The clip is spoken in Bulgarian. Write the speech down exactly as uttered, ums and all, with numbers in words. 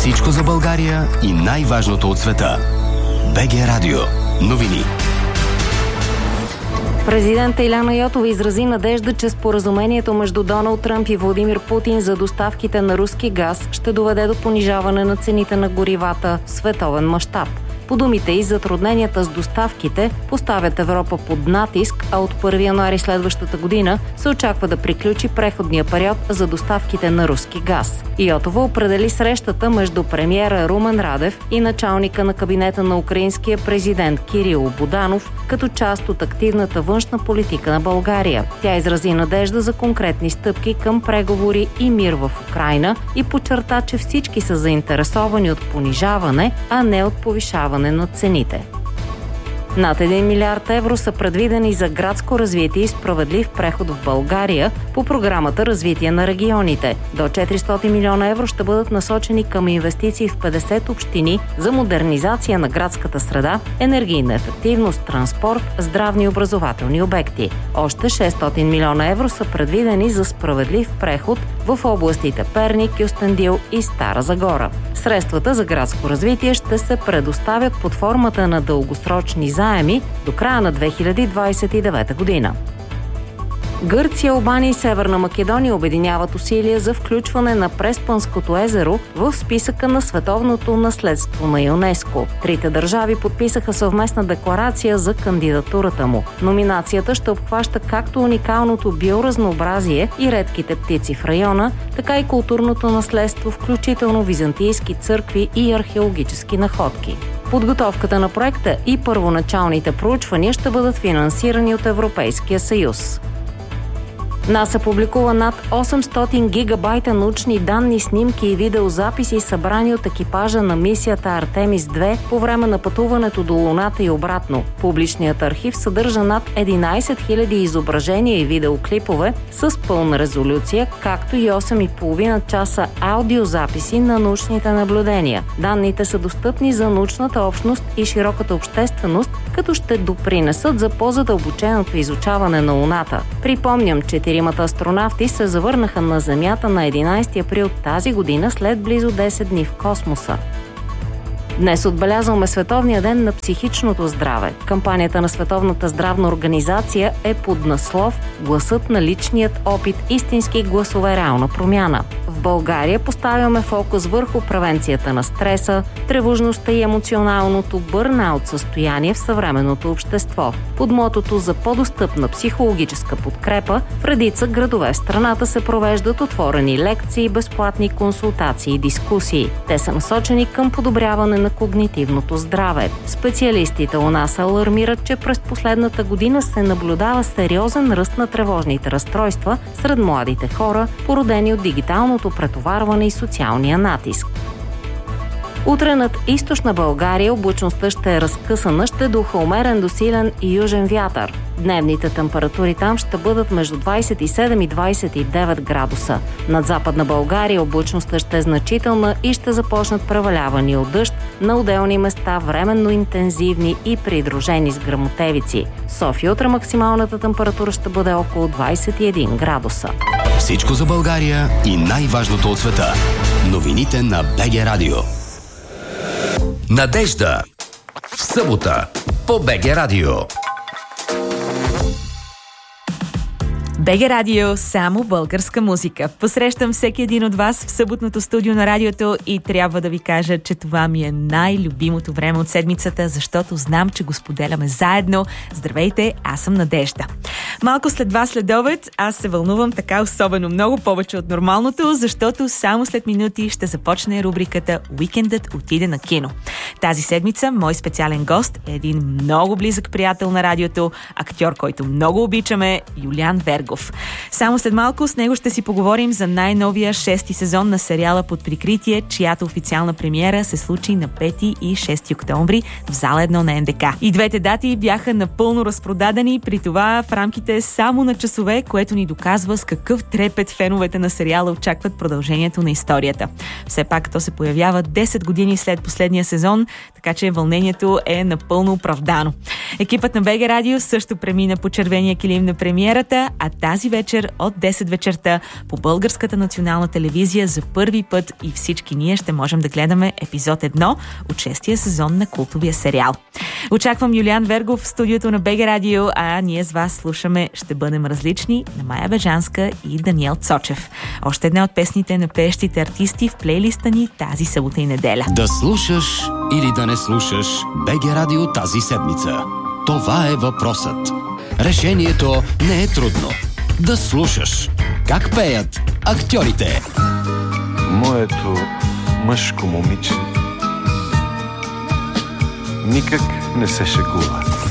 Всичко за България и най-важното от света. БГ Радио. Новини. Президента Иляна Йотова изрази надежда, че споразумението между Доналд Тръмп и Владимир Путин за доставките на руски газ ще доведе до понижаване на цените на горивата в световен мащаб. По думите и затрудненията с доставките поставят Европа под натиск, а от първи януари следващата година се очаква да приключи преходния период за доставките на руски газ. Йотова определи срещата между премиера Румен Радев и началника на кабинета на украинския президент Кирило Буданов като част от активната външна политика на България. Тя изрази надежда за конкретни стъпки към преговори и мир в Украйна и подчерта, че всички са заинтересовани от понижаване, а не от повишаване на цените. Над един милиард евро са предвидени за градско развитие и справедлив преход в България по програмата Развитие на регионите. До четиристотин милиона евро ще бъдат насочени към инвестиции в петдесет общини за модернизация на градската среда, енергийна ефективност, транспорт, здравни и образователни обекти. Още шестстотин милиона евро са предвидени за справедлив преход в областите Перник, Кюстендил и Стара Загора. Средствата за градско развитие ще се предоставят под формата на дългосрочни заеми до края на две хиляди двадесет и девета година. Гърция, Албания и Северна Македония обединяват усилия за включване на Преспанското езеро в списъка на световното наследство на ЮНЕСКО. Трите държави подписаха съвместна декларация за кандидатурата му. Номинацията ще обхваща както уникалното биоразнообразие и редките птици в района, така и културното наследство, включително византийски църкви и археологически находки. Подготовката на проекта и първоначалните проучвания ще бъдат финансирани от Европейския съюз. НАСА публикува над осемстотин гигабайта научни данни, снимки и видеозаписи, събрани от екипажа на мисията Артемис две по време на пътуването до Луната и обратно. Публичният архив съдържа над единадесет хиляди изображения и видеоклипове с пълна резолюция, както и осем и половина часа аудиозаписи на научните наблюдения. Данните са достъпни за научната общност и широката общественост, като ще допринесат за по-задълбоченото изучаване на Луната. Припомням, че четиримата астронавти се завърнаха на Земята на единадесети април тази година след близо десет дни в космоса. Днес отбелязваме Световния ден на психичното здраве. Кампанията на Световната здравна организация е под наслов "Гласът на личният опит. Истински гласове, реална промяна". В България поставяме фокус върху превенцията на стреса, тревожността и емоционалното бърнаут състояние в съвременното общество. Под мотото за по-достъпна психологическа подкрепа в редица градове в страната се провеждат отворени лекции, безплатни консултации и дискусии. Те са насочени към подобряване на когнитивното здраве. Специалистите у нас алармират, че през последната година се наблюдава сериозен ръст на тревожните разстройства сред младите хора, породени от дигиталното претоварване и социалния натиск. Утре над източна България облачността ще е разкъсана, ще духа умерен до силен и южен вятър. Дневните температури там ще бъдат между двадесет и седем и двадесет и девет градуса. Над западна България облачността ще е значителна и ще започнат превалявания от дъжд, на отделни места временно интензивни и придружени с гръмотевици. В София утре максималната температура ще бъде около двадесет и един градуса. Всичко за България и най-важното от света. Новините на БГ Радио. Надежда в събота по БГ Радио. БГ Радио, само българска музика. Посрещам всеки един от вас в съботното студио на радиото и трябва да ви кажа, че това ми е най-любимото време от седмицата, защото знам, че го споделяме заедно. Здравейте, аз съм Надежда. Малко след два следобед аз се вълнувам така особено много, повече от нормалното, защото само след минути ще започне рубриката "Уикендът отиде на кино". Тази седмица мой специален гост е един много близък приятел на радиото, актьор, който много обичаме, Юлиан Вергов. Само след малко с него ще си поговорим за най-новия шести сезон на сериала "Под прикритие", чиято официална премиера се случи на пети и шести октомври в зала едно на Ен Де Ка. И двете дати бяха напълно разпродадени, при това в рамките само на часове, което ни доказва с какъв трепет феновете на сериала очакват продължението на историята. Все пак то се появява десет години след последния сезон така че вълнението е напълно оправдано. Екипът на БГ Радио също премина по червения килим на премиерата, а тази вечер от десет вечерта по Българската национална телевизия за първи път и всички ние ще можем да гледаме епизод едно от шестия сезон на култовия сериал. Очаквам Юлиан Вергов в студиото на БГ Радио, а ние с вас слушаме "Ще бъдем различни" на Майя Бежанска и Даниел Цочев. Още една от песните на пеещите артисти в плейлиста ни тази събота и неделя. Да слушаш или да не слушаш БГ Радио тази седмица. Това е въпросът. Решението не е трудно. Да слушаш как пеят актьорите. Моето мъжко момиче никак не се шегува.